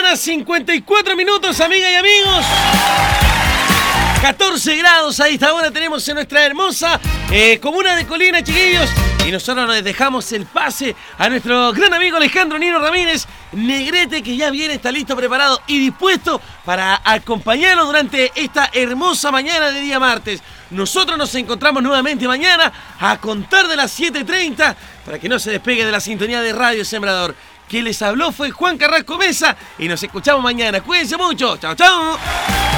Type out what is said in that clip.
mañana, 54 minutos, amigas y amigos. 14 grados a esta hora tenemos en nuestra hermosa comuna de Colina, chiquillos. Y nosotros les dejamos el pase a nuestro gran amigo Alejandro Nino Ramírez, Negrete, que ya viene, está listo, preparado y dispuesto para acompañarnos durante esta hermosa mañana de día martes. Nosotros nos encontramos nuevamente mañana a contar de las 7:30 para que no se despegue de la sintonía de Radio Sembrador. Quien les habló fue Juan Carrasco Mesa y nos escuchamos mañana. Cuídense mucho. Chao, chao.